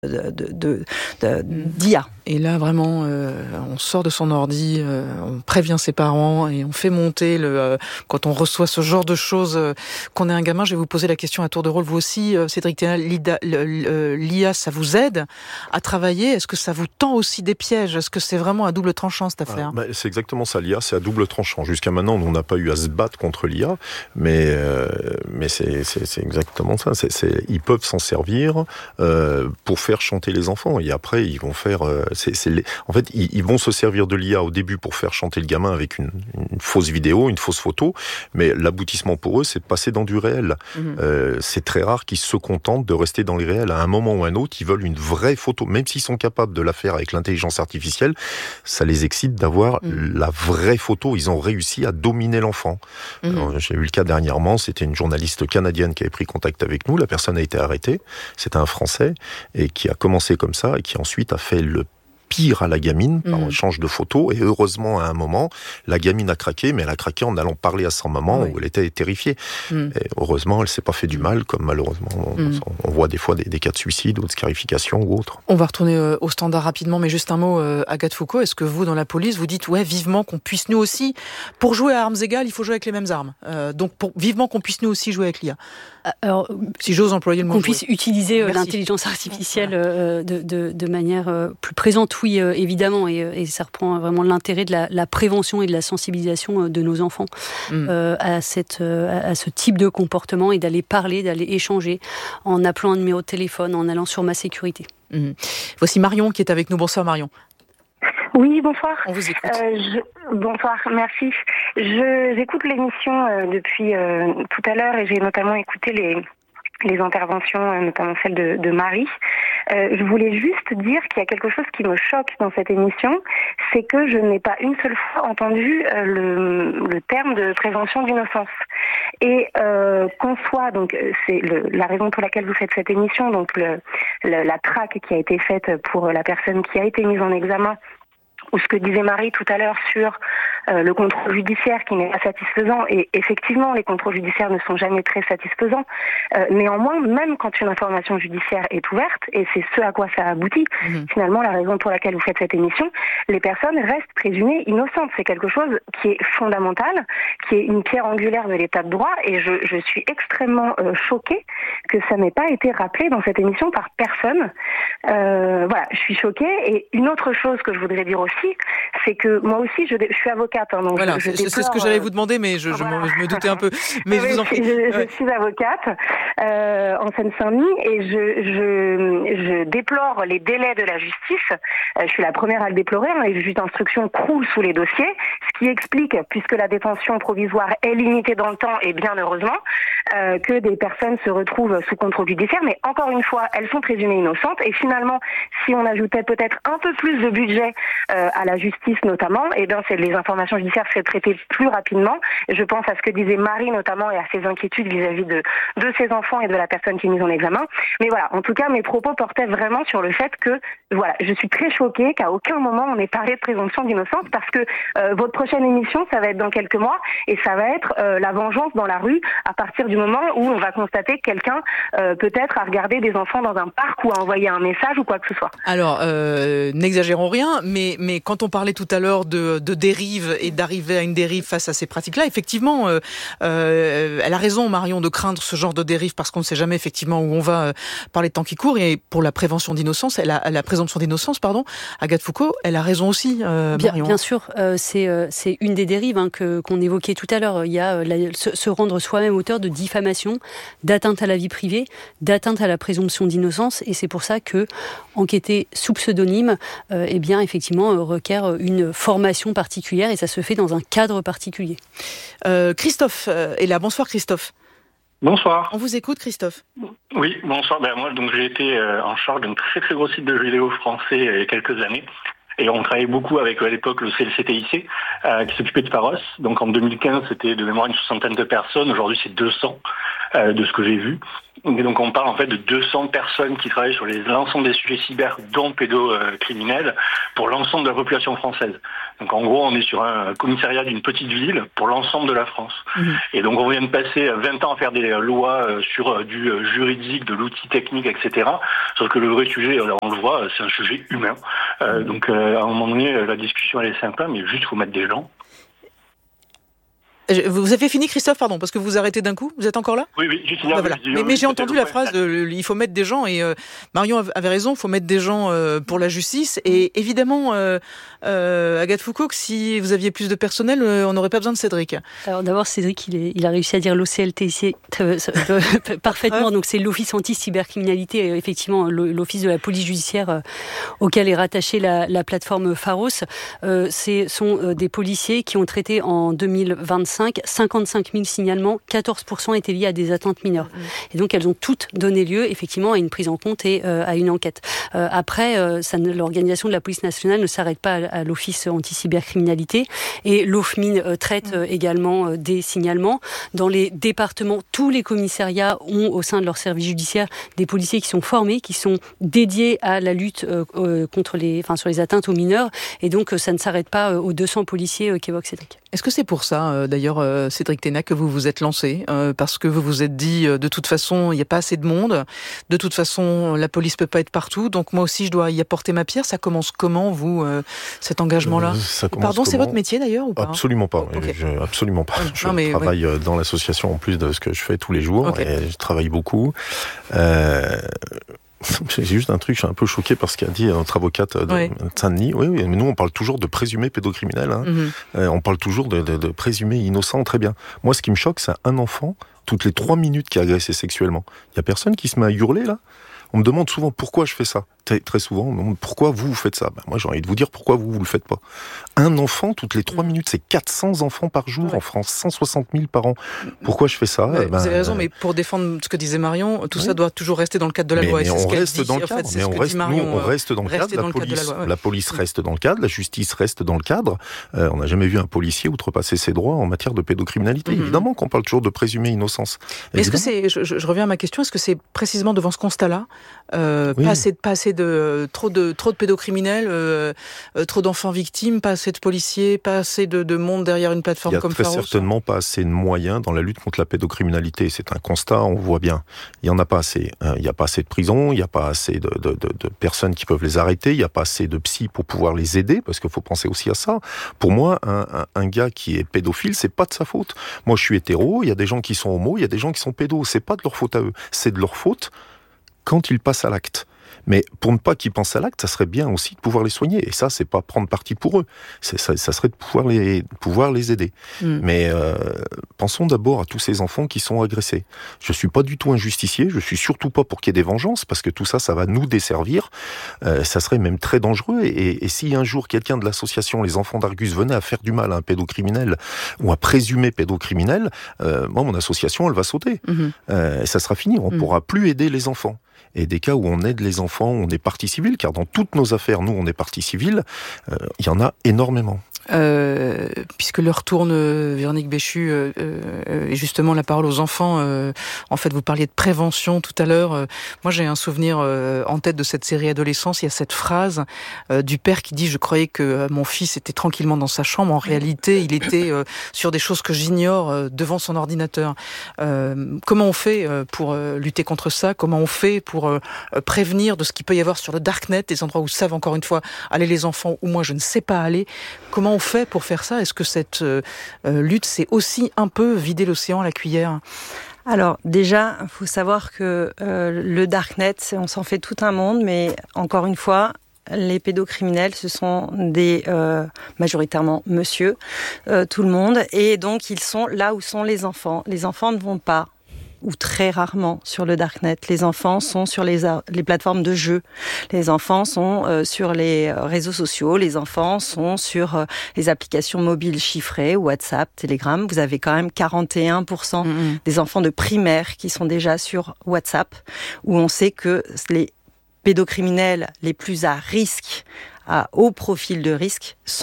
d'IA. Et là, vraiment, on sort de son ordi, on prévient ses parents et on fait monter quand on reçoit ce genre de choses, qu'on est un gamin. Je vais vous poser la question à tour de rôle. Vous aussi, Cédric Thénal, l'IA, ça vous aide à travailler? Est-ce que ça vous tend aussi des pièges? Est-ce que c'est vraiment à double tranchant, cette affaire? C'est exactement ça, l'IA, c'est à double tranchant. Jusqu'à maintenant, on n'a pas eu à se battre contre l'IA, mais c'est exactement ça. Ils peuvent s'en servir pour faire chanter les enfants, et après ils vont faire en fait ils vont se servir de l'IA au début pour faire chanter le gamin avec une fausse vidéo, une fausse photo, mais l'aboutissement pour eux, c'est de passer dans du réel. C'est très rare qu'ils se contentent de rester dans les réels. À un moment ou un autre, ils veulent une vraie photo, même s'ils sont capables de la faire avec l'intelligence artificielle. Ça les excite d'avoir la vraie photo. Ils ont réussi à dominer l'enfant. Alors, j'ai eu le cas dernièrement, c'était une journaliste canadienne qui avait pris contact avec nous. La personne a été arrêtée. C'était un Français, et qui a commencé comme ça, et qui ensuite a fait le pire à la gamine par échange de photos, et heureusement à un moment la gamine a craqué, mais elle a craqué en allant parler à sa maman, où elle était terrifiée. Et heureusement elle s'est pas fait du mal, comme malheureusement on voit des fois des cas de suicide ou de scarification ou autre. On va retourner au standard rapidement, mais juste un mot, Agathe Foucault, est-ce que vous, dans la police, vous dites vivement qu'on puisse nous aussi, pour jouer à armes égales, il faut jouer avec les mêmes armes, donc vivement qu'on puisse nous aussi jouer avec l'IA? Alors, si j'ose employer le mot, qu'on puisse utiliser l'intelligence artificielle de manière plus présente, oui, évidemment, et ça reprend vraiment l'intérêt de la prévention et de la sensibilisation de nos enfants à ce type de comportement, et d'aller parler, d'aller échanger en appelant un numéro de téléphone, en allant sur Ma Sécurité. Voici Marion qui est avec nous. Bonsoir Marion. Oui, bonsoir. On vous écoute. Bonsoir, merci. J'écoute l'émission depuis tout à l'heure, et j'ai notamment écouté les interventions, notamment celle de Marie. Je voulais juste dire qu'il y a quelque chose qui me choque dans cette émission, c'est que je n'ai pas une seule fois entendu le terme de prévention d'innocence. Et qu'on soit, donc c'est la raison pour laquelle vous faites cette émission, donc la traque qui a été faite pour la personne qui a été mise en examen, ou ce que disait Marie tout à l'heure sur le contrôle judiciaire qui n'est pas satisfaisant, et effectivement les contrôles judiciaires ne sont jamais très satisfaisants, néanmoins même quand une information judiciaire est ouverte, et c'est ce à quoi ça aboutit, finalement la raison pour laquelle vous faites cette émission, les personnes restent présumées innocentes. C'est quelque chose qui est fondamental, qui est une pierre angulaire de l'état de droit, et je suis extrêmement choquée que ça n'ait pas été rappelé dans cette émission par personne. Voilà, je suis choquée. Et une autre chose que je voudrais dire aussi, c'est que moi aussi je suis avocate, donc voilà, c'est ce que j'allais vous demander, mais je me doutais un peu, mais je vous en prie. Je suis avocate en Seine-Saint-Denis, et je déplore les délais de la justice. Je suis la première à le déplorer, les juges d'instruction croulent sous les dossiers, ce qui explique, puisque la détention provisoire est limitée dans le temps, et bien heureusement, que des personnes se retrouvent sous contrôle judiciaire, mais encore une fois, elles sont présumées innocentes, et finalement, si on ajoutait peut-être un peu plus de budget à la justice notamment, et bien les informations judiciaires seraient traitées plus rapidement. Je pense à ce que disait Marie notamment, et à ses inquiétudes vis-à-vis de ses enfants et de la personne qui est mise en examen. Mais voilà, en tout cas, mes propos portaient vraiment sur le fait que, voilà, je suis très choquée qu'à aucun moment on ait parlé de présomption d'innocence, parce que votre prochaine émission, ça va être dans quelques mois, et ça va être la vengeance dans la rue, à partir du moment où on va constater que quelqu'un peut-être a regardé des enfants dans un parc, ou a envoyé un message ou quoi que ce soit. Alors, n'exagérons rien, mais quand on parlait tout à l'heure de dérive et d'arriver à une dérive face à ces pratiques-là, effectivement, elle a raison, Marion, de craindre ce genre de dérive, parce qu'on ne sait jamais effectivement où on va par les temps qui courent. Et pour la prévention d'innocence, la présomption d'innocence, pardon, Agathe Foucault, elle a raison aussi, Marion. Bien sûr, c'est une des dérives qu'on évoquait tout à l'heure. Il y a se rendre soi-même auteur de diffamation, d'atteinte à la vie privée, d'atteinte à la présomption d'innocence, et c'est pour ça que enquêter sous pseudonyme, eh bien effectivement requiert une formation particulière, et ça se fait dans un cadre particulier. Christophe est là. Bonsoir Christophe. Bonsoir. On vous écoute, Christophe. Oui, bonsoir. Moi, donc j'ai été en charge d'un très très gros site de jeux vidéo français il y a quelques années. Et on travaillait beaucoup avec, à l'époque, le CLCTIC, qui s'occupait de Pharos. Donc en 2015, c'était de mémoire une 60aine de personnes. Aujourd'hui, c'est 200. de ce que j'ai vu. Et donc on parle en fait de 200 personnes qui travaillent sur l'ensemble des sujets cyber, dont pédocriminels, pour l'ensemble de la population française. Donc en gros, on est sur un commissariat d'une petite ville pour l'ensemble de la France. Et donc on vient de passer 20 ans à faire des lois sur du juridique, de l'outil technique, etc. Sauf que le vrai sujet, on le voit, c'est un sujet humain. Donc à un moment donné, la discussion elle est simple, mais juste faut mettre des gens. Vous avez fini, Christophe, pardon, parce que vous arrêtez d'un coup. Vous êtes encore là ? Oui, j'ai fini. Voilà. Mais j'ai entendu la phrase il faut mettre des gens, et Marion avait raison, il faut mettre des gens pour la justice. Et évidemment, Agathe Foucault, si vous aviez plus de personnel, on n'aurait pas besoin de Cédric. Alors d'abord, Cédric, il a réussi à dire l'OCLTC parfaitement. Donc c'est l'Office anti-cybercriminalité, effectivement, l'Office de la police judiciaire auquel est rattachée la plateforme Pharos. Ce sont des policiers qui ont traité en 2025 55 000 signalements, 14% étaient liés à des atteintes mineures. Et donc elles ont toutes donné lieu effectivement à une prise en compte et à une enquête. Après, l'organisation de la police nationale ne s'arrête pas à l'Office anti-cybercriminalité, et l'OFMIN traite également des signalements. Dans les départements, tous les commissariats ont au sein de leur service judiciaire des policiers qui sont formés, qui sont dédiés à la lutte sur les atteintes aux mineurs, et donc ça ne s'arrête pas aux 200 policiers qu'évoque Cédric. Est-ce que c'est pour ça, d'ailleurs, Cédric Ténac, que vous vous êtes lancé, parce que vous vous êtes dit, de toute façon, il n'y a pas assez de monde, de toute façon, la police peut pas être partout, donc moi aussi, je dois y apporter ma pierre. Ça commence comment, vous, cet engagement-là ? Pardon, c'est votre métier, d'ailleurs, ou pas ? Absolument pas. Okay. Absolument pas. Je travaille dans l'association, en plus de ce que je fais tous les jours, et je travaille beaucoup. J'ai juste un truc, je suis un peu choqué par ce qu'a dit notre avocate de Saint-Denis. Oui, mais nous on parle toujours de présumé pédocriminel. On parle toujours de présumé innocent, très bien. Moi, ce qui me choque, c'est un enfant, toutes les 3 minutes, qui est agressé sexuellement. Il y a personne qui se met à hurler, là ? On me demande souvent pourquoi je fais ça. Très souvent, on me demande pourquoi vous faites ça. Moi, j'ai envie de vous dire pourquoi vous le faites pas. Un enfant, toutes les 3 minutes, c'est 400 enfants par jour en France, 160 000 par an. Pourquoi je fais ça ? Vous avez raison, mais pour défendre ce que disait Marion, tout ça doit toujours rester dans le cadre de la loi. Mais on reste dans le cadre. On reste dans le cadre. La police reste dans le cadre. La justice reste dans le cadre. On n'a jamais vu un policier outrepasser ses droits en matière de pédocriminalité. Évidemment qu'on parle toujours de présumée innocence. Mais est-ce que c'est, je reviens à ma question, est-ce que c'est précisément devant ce constat-là, pas assez de trop de pédocriminels, trop d'enfants victimes, pas assez de policiers, pas assez de monde derrière une plateforme comme Pharos ? Il y a très certainement pas assez de moyens dans la lutte contre la pédocriminalité. C'est un constat, on voit bien. Il y en a pas assez. Il y a pas assez de prisons, il y a pas assez de personnes qui peuvent les arrêter, il y a pas assez de psy pour pouvoir les aider, parce qu'il faut penser aussi à ça. Pour moi, un gars qui est pédophile, c'est pas de sa faute. Moi, je suis hétéro, il y a des gens qui sont homo, il y a des gens qui sont pédos. C'est pas de leur faute à eux. C'est de leur faute quand ils passent à l'acte. Mais pour ne pas qu'ils pensent à l'acte, ça serait bien aussi de pouvoir les soigner. Et ça, c'est pas prendre parti pour eux. Ça serait de pouvoir les aider. Mais pensons d'abord à tous ces enfants qui sont agressés. Je suis pas du tout un justicier. Je suis surtout pas pour qu'il y ait des vengeances, parce que tout ça, ça va nous desservir. Ça serait même très dangereux. Et si un jour quelqu'un de l'association Les Enfants d'Argus venait à faire du mal à un pédocriminel ou à présumer pédocriminel, moi, mon association, elle va sauter. Ça sera fini. On pourra plus aider les enfants. Et des cas où on aide les enfants, on est partie civile, car dans toutes nos affaires, nous, on est partie civile, il y en a énormément. Puisque l'heure tourne, Véronique Béchu, et justement la parole aux enfants, en fait vous parliez de prévention tout à l'heure. Moi j'ai un souvenir en tête de cette série Adolescence. Il y a cette phrase du père qui dit: je croyais que mon fils était tranquillement dans sa chambre, en réalité il était sur des choses que j'ignore devant son ordinateur. Comment on fait pour lutter contre ça? Comment on fait pour prévenir de ce qu'il peut y avoir sur le darknet, des endroits où savent encore une fois aller les enfants, où moi je ne sais pas aller? Comment on fait pour faire ça? Est-ce que cette lutte, c'est aussi un peu vider l'océan à la cuillère? Alors déjà, il faut savoir que le darknet, on s'en fait tout un monde, mais encore une fois, les pédocriminels, ce sont des majoritairement monsieur, tout le monde, et donc ils sont là où sont les enfants. Les enfants ne vont pas, ou très rarement, sur le darknet. Les enfants sont sur les plateformes de jeux. Les enfants sont sur les réseaux sociaux. Les enfants sont sur les applications mobiles chiffrées, WhatsApp, Telegram. Vous avez quand même 41% des enfants de primaire qui sont déjà sur WhatsApp, où on sait que les pédocriminels les plus à risque, à haut profil de risque, sont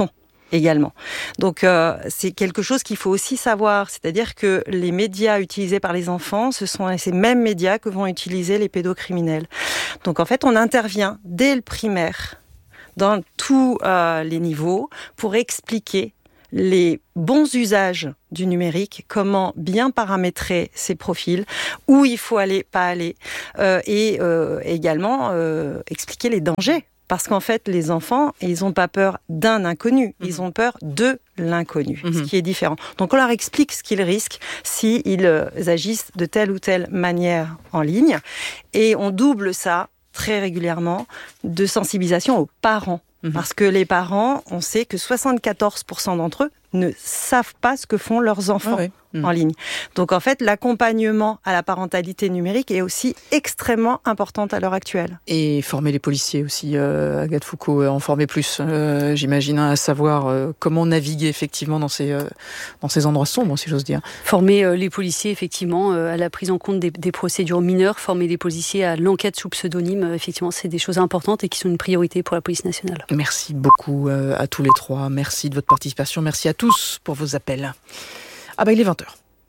également. Donc c'est quelque chose qu'il faut aussi savoir, c'est-à-dire que les médias utilisés par les enfants, ce sont ces mêmes médias que vont utiliser les pédocriminels. Donc en fait, on intervient dès le primaire, dans tous les niveaux, pour expliquer les bons usages du numérique, comment bien paramétrer ses profils, où il faut aller, pas aller, et également expliquer les dangers. Parce qu'en fait, les enfants, ils n'ont pas peur d'un inconnu, ils ont peur de l'inconnu, ce qui est différent. Donc on leur explique ce qu'ils risquent s'ils agissent de telle ou telle manière en ligne, et on double ça très régulièrement de sensibilisation aux parents. Parce que les parents, on sait que 74% d'entre eux ne savent pas ce que font leurs enfants en ligne. Donc en fait, l'accompagnement à la parentalité numérique est aussi extrêmement important à l'heure actuelle. Et former les policiers aussi, Agathe Foucault, en former plus, j'imagine, à savoir comment naviguer effectivement dans ces endroits sombres, si j'ose dire. Former les policiers effectivement à la prise en compte des procédures mineures, former les policiers à l'enquête sous pseudonyme, effectivement, c'est des choses importantes et qui sont une priorité pour la police nationale. Merci beaucoup à tous les trois. Merci de votre participation. Merci à tous pour vos appels. Ah bah il est 20h.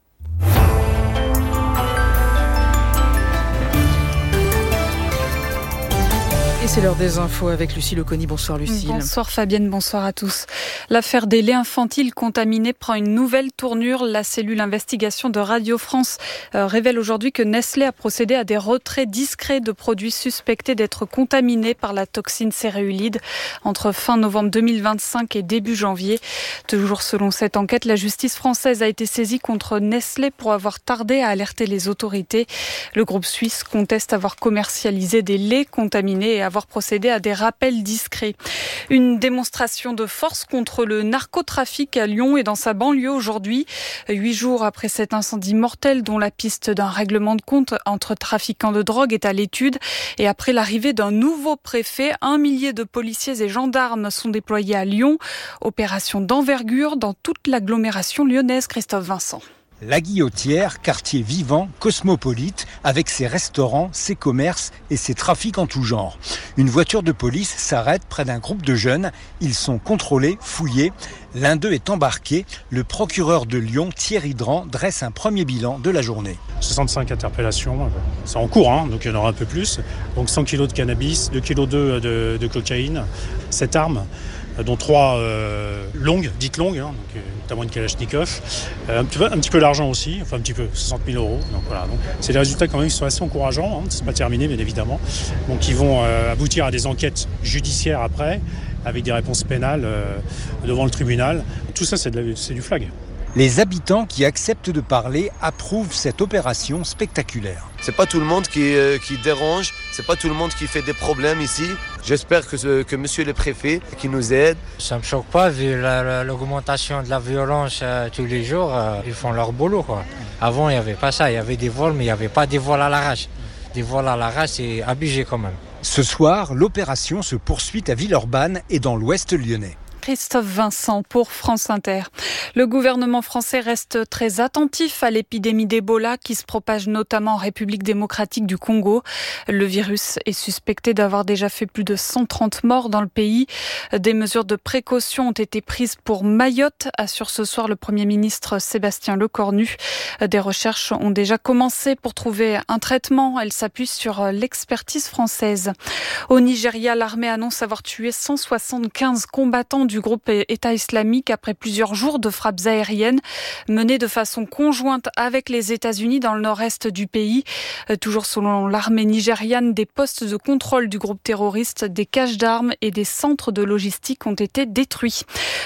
Et c'est l'heure des infos avec Lucille Oconi. Bonsoir Lucille. Bonsoir Fabienne, bonsoir à tous. L'affaire des laits infantiles contaminés prend une nouvelle tournure. La cellule investigation de Radio France révèle aujourd'hui que Nestlé a procédé à des retraits discrets de produits suspectés d'être contaminés par la toxine céréulide entre fin novembre 2025 et début janvier. Toujours selon cette enquête, la justice française a été saisie contre Nestlé pour avoir tardé à alerter les autorités. Le groupe suisse conteste avoir commercialisé des laits contaminés et avoir procédé à des rappels discrets. Une démonstration de force contre le narcotrafic à Lyon et dans sa banlieue aujourd'hui. 8 jours après cet incendie mortel dont la piste d'un règlement de compte entre trafiquants de drogue est à l'étude et après l'arrivée d'un nouveau préfet, 1 millier de policiers et gendarmes sont déployés à Lyon. Opération d'envergure dans toute l'agglomération lyonnaise. Christophe Vincent. La Guillotière, quartier vivant, cosmopolite, avec ses restaurants, ses commerces et ses trafics en tout genre. Une voiture de police s'arrête près d'un groupe de jeunes. Ils sont contrôlés, fouillés. L'un d'eux est embarqué. Le procureur de Lyon, Thierry Dran, dresse un premier bilan de la journée. 65 interpellations, c'est en cours, donc il y en aura un peu plus. Donc 100 kilos de cannabis, 2 kilos de cocaïne, 7 armes, dont 3 longues, dites longues, donc notamment une Kalachnikov, un petit peu d'argent aussi, enfin un petit peu, 60 000 €. Donc voilà, donc c'est des résultats quand même qui sont assez encourageants, c'est pas terminé bien évidemment, donc ils vont aboutir à des enquêtes judiciaires après, avec des réponses pénales devant le tribunal. Tout ça c'est du flag. Les habitants qui acceptent de parler approuvent cette opération spectaculaire. C'est pas tout le monde qui dérange, c'est pas tout le monde qui fait des problèmes ici. J'espère que monsieur le préfet qui nous aide. Ça me choque pas vu l'augmentation de la violence tous les jours, ils font leur boulot quoi. Avant il y avait pas ça, il y avait des vols mais il y avait pas des vols à l'arrache. Des vols à l'arrache c'est abusé quand même. Ce soir, l'opération se poursuit à Villeurbanne et dans l'ouest lyonnais. Christophe Vincent pour France Inter. Le gouvernement français reste très attentif à l'épidémie d'Ebola qui se propage notamment en République démocratique du Congo. Le virus est suspecté d'avoir déjà fait plus de 130 morts dans le pays. Des mesures de précaution ont été prises pour Mayotte, assure ce soir le Premier ministre Sébastien Lecornu. Des recherches ont déjà commencé pour trouver un traitement. Elles s'appuient sur l'expertise française. Au Nigeria, l'armée annonce avoir tué 175 combattants du groupe État islamique après plusieurs jours de frappes aériennes menées de façon conjointe avec les États-Unis dans le nord-est du pays. Toujours selon l'armée nigériane, des postes de contrôle du groupe terroriste, des caches d'armes et des centres de logistique ont été détruits.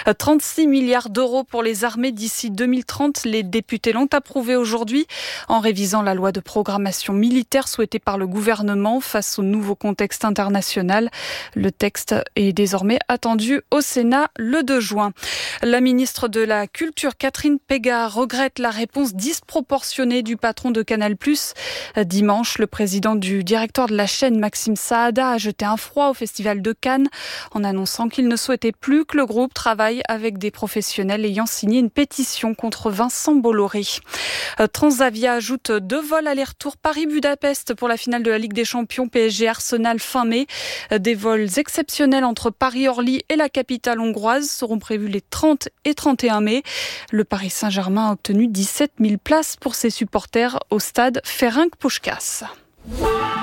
36 milliards d'euros pour les armées d'ici 2030. Les députés l'ont approuvé aujourd'hui en révisant la loi de programmation militaire souhaitée par le gouvernement face au nouveau contexte international. Le texte est désormais attendu au Sénat le 2 juin. La ministre de la Culture, Catherine Pégard, regrette la réponse disproportionnée du patron de Canal+. Dimanche, le président du directeur de la chaîne, Maxime Saada, a jeté un froid au Festival de Cannes en annonçant qu'il ne souhaitait plus que le groupe travaille avec des professionnels ayant signé une pétition contre Vincent Bolloré. Transavia ajoute 2 vols aller-retour Paris-Budapest pour la finale de la Ligue des Champions PSG-Arsenal fin mai. Des vols exceptionnels entre Paris-Orly et la capitale hongroise seront prévues les 30 et 31 mai. Le Paris Saint-Germain a obtenu 17 000 places pour ses supporters au stade Ferenc Puskás.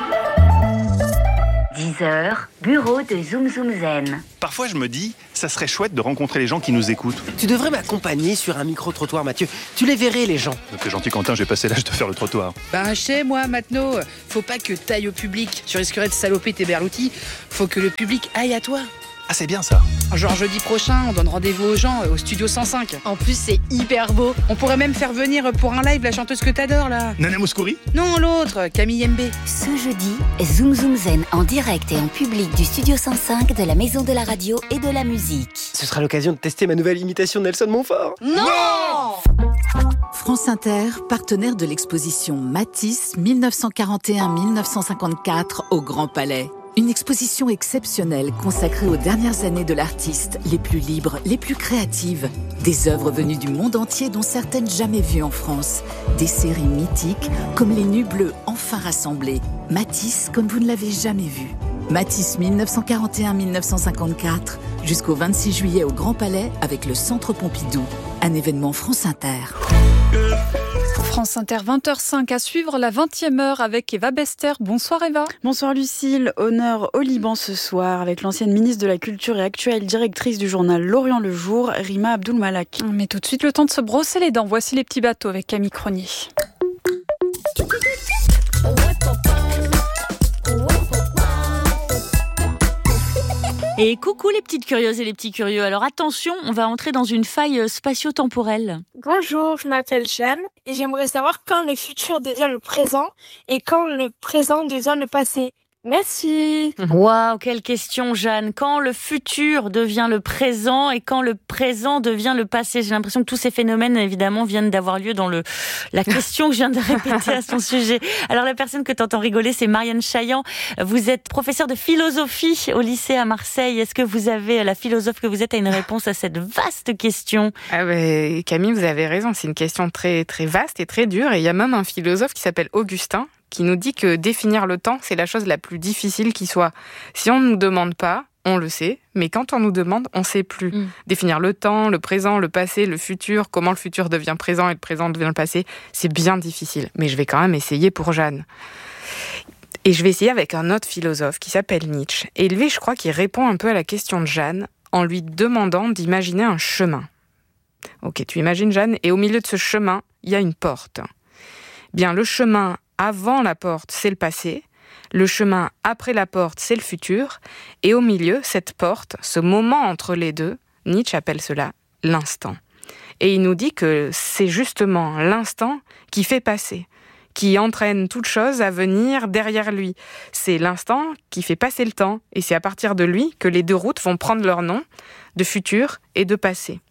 10h, bureau de Zoom Zoom Zen. Parfois je me dis, ça serait chouette de rencontrer les gens qui nous écoutent. Tu devrais m'accompagner sur un micro-trottoir, Mathieu. Tu les verrais, les gens. T'es gentil, Quentin, j'ai passé l'âge de faire le trottoir. Chez moi, maintenant, faut pas que t'ailles au public. Tu risquerais de saloper tes berloutis. Faut que le public aille à toi. Ah, c'est bien ça. Genre jeudi prochain, on donne rendez-vous aux gens au Studio 105. En plus, c'est hyper beau. On pourrait même faire venir pour un live la chanteuse que t'adores, là. Nana Mouskouri ? Non, l'autre, Camille Mbé. Ce jeudi, Zoom Zoom Zen en direct et en public du Studio 105 de la Maison de la Radio et de la Musique. Ce sera l'occasion de tester ma nouvelle imitation de Nelson Montfort. Non ! France Inter, partenaire de l'exposition Matisse 1941-1954 au Grand Palais. Une exposition exceptionnelle consacrée aux dernières années de l'artiste, les plus libres, les plus créatives. Des œuvres venues du monde entier dont certaines jamais vues en France. Des séries mythiques comme Les Nus Bleus enfin rassemblés. Matisse comme vous ne l'avez jamais vu. Matisse 1941-1954 jusqu'au 26 juillet au Grand Palais avec le Centre Pompidou. Un événement France Inter. France Inter, 20h05 à suivre la 20e heure avec Eva Bester. Bonsoir Eva. Bonsoir Lucille. Honneur au Liban ce soir avec l'ancienne ministre de la Culture et actuelle directrice du journal L'Orient le Jour, Rima Abdul-Malak. Mais tout de suite le temps de se brosser les dents. Voici les petits bateaux avec Camille Cronier. Et coucou les petites curieuses et les petits curieux. Alors attention, on va entrer dans une faille spatio-temporelle. Bonjour, je m'appelle Jeanne et j'aimerais savoir quand le futur devient le présent et quand le présent devient le passé. Merci. Waouh, quelle question Jeanne. Quand le futur devient le présent et quand le présent devient le passé. J'ai l'impression que tous ces phénomènes évidemment viennent d'avoir lieu dans la question que je viens de répéter à son sujet. Alors la personne que t'entends rigoler, c'est Marianne Chaillan. Vous êtes professeure de philosophie au lycée à Marseille. Est-ce que vous avez, la philosophe que vous êtes, a une réponse à cette vaste question? Camille, vous avez raison. C'est une question très, très vaste et très dure. Et il y a même un philosophe qui s'appelle Augustin qui nous dit que définir le temps, c'est la chose la plus difficile qui soit. Si on ne nous demande pas, on le sait, mais quand on nous demande, on ne sait plus. Définir le temps, le présent, le passé, le futur, comment le futur devient présent et le présent devient le passé, c'est bien difficile. Mais je vais quand même essayer pour Jeanne. Et je vais essayer avec un autre philosophe qui s'appelle Nietzsche. Et lui, je crois qu'il répond un peu à la question de Jeanne en lui demandant d'imaginer un chemin. Ok, tu imagines Jeanne, et au milieu de ce chemin, il y a une porte. Bien, le chemin avant la porte, c'est le passé. Le chemin après la porte, c'est le futur. Et au milieu, cette porte, ce moment entre les deux, Nietzsche appelle cela l'instant. Et il nous dit que c'est justement l'instant qui fait passer, qui entraîne toute chose à venir derrière lui. C'est l'instant qui fait passer le temps. Et c'est à partir de lui que les deux routes vont prendre leur nom, de futur et de passé.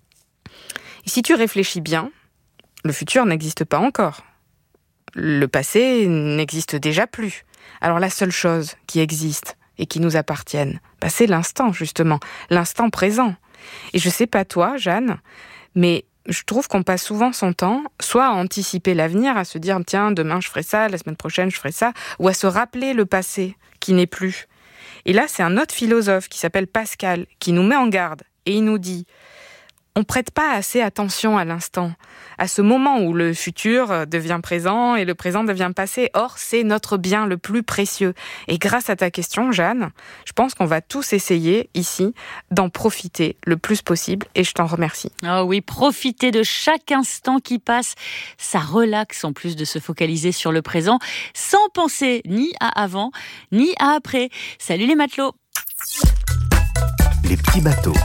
Et si tu réfléchis bien, le futur n'existe pas encore. Le passé n'existe déjà plus. Alors la seule chose qui existe et qui nous appartienne, c'est l'instant justement, l'instant présent. Et je sais pas toi, Jeanne, mais je trouve qu'on passe souvent son temps soit à anticiper l'avenir, à se dire tiens, demain je ferai ça, la semaine prochaine je ferai ça, ou à se rappeler le passé qui n'est plus. Et là, c'est un autre philosophe qui s'appelle Pascal qui nous met en garde et il nous dit on prête pas assez attention à l'instant, à ce moment où le futur devient présent et le présent devient passé. Or, c'est notre bien le plus précieux. Et grâce à ta question, Jeanne, je pense qu'on va tous essayer ici d'en profiter le plus possible et je t'en remercie. Ah oui, profiter de chaque instant qui passe. Ça relaxe en plus de se focaliser sur le présent sans penser ni à avant, ni à après. Salut les matelots. Les petits bateaux.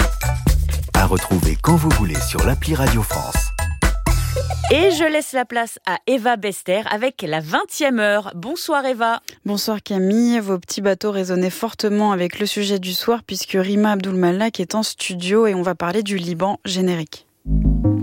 À retrouver quand vous voulez sur l'appli Radio France. Et je laisse la place à Eva Bester avec la 20e heure. Bonsoir Eva. Bonsoir Camille. Vos petits bateaux résonnaient fortement avec le sujet du soir puisque Rima Abdul-Malak est en studio et on va parler du Liban générique.